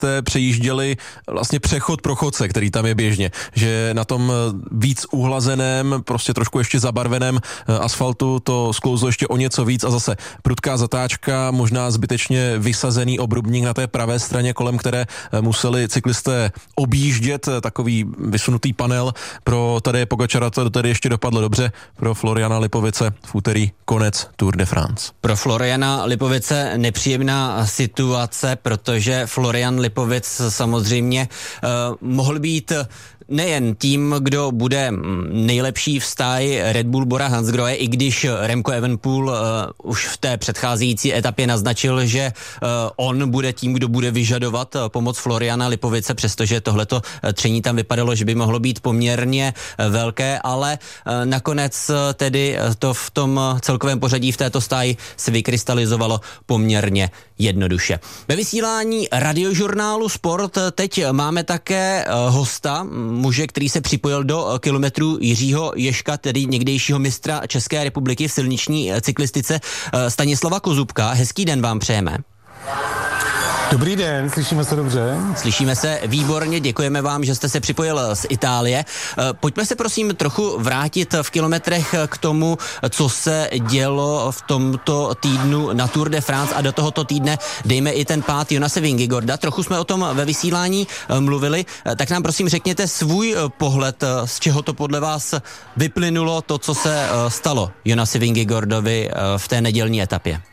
jste přejížděli vlastně přechod pro chodce, který tam je běžně, že na tom víc uhlazeném, prostě trošku ještě zabarveném asfaltu to sklouzlo ještě o něco víc a zase prudká zatáčka, možná zbytečně vysazený obrubník na té pravé straně, kolem které museli cyklisté objíždět, takový vysunutý panel. Pro Tadeje Pogačara to tady ještě dopadlo dobře, pro Floriana Lipovice v úterý konec Tour de France. Pro Floriana Lipovice nepříjemná situace, protože Florian Lipovic samozřejmě mohl být nejen tím, kdo bude nejlepší v stáji Red Bull Bora Hansgrohe, i když Remco Evenepoel už v té předcházející etapě naznačil, že on bude tím, kdo bude vyžadovat pomoc Floriana Lipovice, přestože tohleto tření tam vypadalo, že by mohlo být poměrně velké, ale nakonec tedy to v tom celkovém pořadí v této stáji se vykrystalizovalo poměrně jednoduše. Ve vysílání radiožurnálu Sport teď máme také hosta, muže, který se připojil do kilometrů Jiřího Ježka, tedy někdejšího mistra České republiky v silniční cyklistice, Stanislava Kozubka. Hezký den vám přejeme. Dobrý den, slyšíme se dobře? Slyšíme se výborně, děkujeme vám, že jste se připojil z Itálie. Pojďme se prosím trochu vrátit v kilometrech k tomu, co se dělo v tomto týdnu na Tour de France a do tohoto týdne dejme i ten pád Jonase Vingegaarda. Trochu jsme o tom ve vysílání mluvili, tak nám prosím řekněte svůj pohled, z čeho to podle vás vyplynulo to, co se stalo Jonasi Vingegaardovi v té nedělní etapě.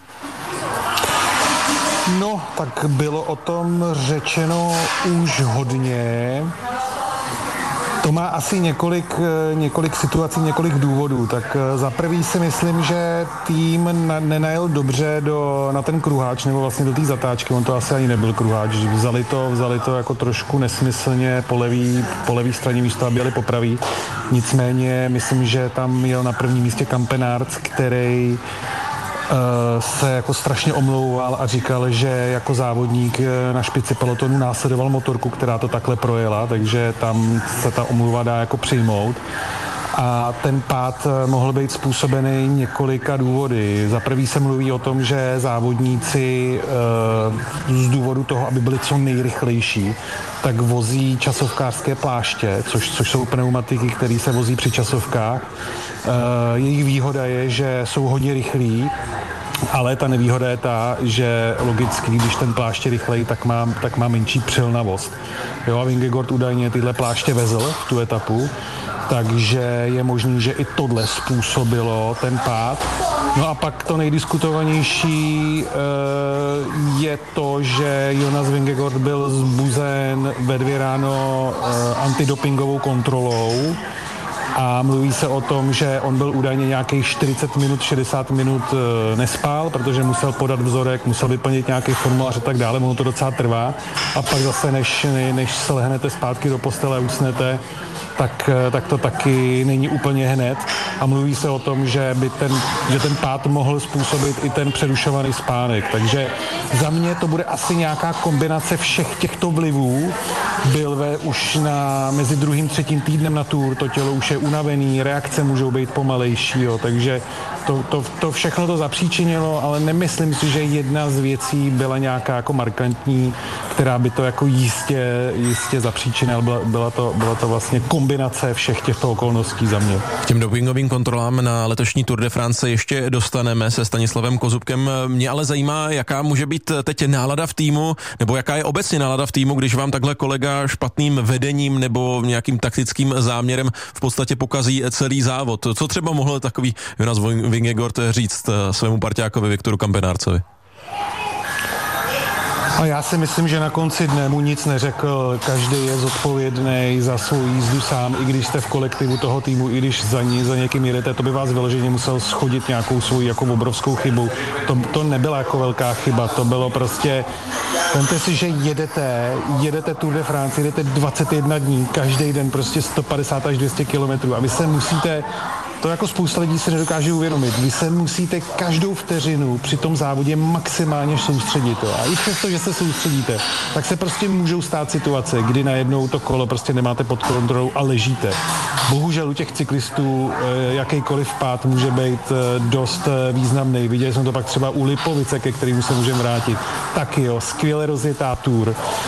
No, tak bylo o tom řečeno už hodně. To má asi několik situací, několik důvodů. Tak za prvý si myslím, že tým nenajel dobře na ten kruháč, nebo vlastně do té zatáčky. On to asi ani nebyl kruháč. Vzali to jako trošku nesmyslně po levý straně místo, aby jeli po pravý. Nicméně myslím, že tam jel na prvním místě Campenaerts, který se jako strašně omlouval a říkal, že jako závodník na špici pelotonu následoval motorku, která to takhle projela, takže tam se ta omluva dá jako přijmout. A ten pád mohl být způsobený několika důvody. Za prvý se mluví o tom, že závodníci z důvodu toho, aby byli co nejrychlejší, tak vozí časovkářské pláště, což jsou pneumatiky, které se vozí při časovkách. Jejich výhoda je, že jsou hodně rychlí, ale ta nevýhoda je ta, že logicky, když ten plášť je rychlej, tak má menší přilnavost. Jo, a Vingegaard údajně tyhle pláště vezl v tu etapu, takže je možný, že i tohle způsobilo ten pád. No a pak to nejdiskutovanější je to, že Jonas Vingegaard byl zbuzen ve 2 ráno antidopingovou kontrolou a mluví se o tom, že on byl údajně nějakých 40 minut, 60 minut nespal, protože musel podat vzorek, musel vyplnit nějaký formulář a tak dále, ono to docela trvá. A pak zase, než se lehnete zpátky do postele a usnete, tak to taky není úplně hned. A mluví se o tom, že ten pád mohl způsobit i ten přerušovaný spánek. Takže za mě to bude asi nějaká kombinace všech těchto vlivů. Už mezi 2. a 3. týdnem na Tour, to tělo už je unavený, reakce můžou být pomalejší, jo, takže to všechno to zapříčinilo, ale nemyslím si, že jedna z věcí byla nějaká jako markantní, která by to jako jistě zapříčinila. Byla to vlastně kombinace všech těchto okolností za mě. K těm dopingovým kontrolám na letošní Tour de France ještě dostaneme se Stanislavem Kozubkem. Mě ale zajímá, jaká může být teď nálada v týmu, nebo jaká je obecně nálada v týmu, když vám takhle kolega špatným vedením nebo nějakým taktickým záměrem v podstatě pokazí celý závod. Co třeba mohl takový Jonas Vingegaard říct svému parťákovi Viktoru Campenaertsovi? A já si myslím, že na konci dne mu nic neřekl. Každý je zodpovědný za svou jízdu sám, i když jste v kolektivu toho týmu, i když za někým jedete, to by vás vyloženě musel schodit nějakou svou jako obrovskou chybu. To nebyla jako velká chyba, to bylo prostě, vemte si, že jedete Tour de France, jedete 21 dní, každý den prostě 150 až 200 kilometrů a vy se musíte to jako spousta lidí si nedokáže uvědomit. Vy se musíte každou vteřinu při tom závodě maximálně soustředit. Jo. A i přesto, že se soustředíte, tak se prostě můžou stát situace, kdy najednou to kolo prostě nemáte pod kontrolou a ležíte. Bohužel u těch cyklistů jakýkoliv pád může být dost významný. Viděli jsme to pak třeba u Lipovice, ke kterému se můžeme vrátit. Taky jo, skvěle rozjetá tour.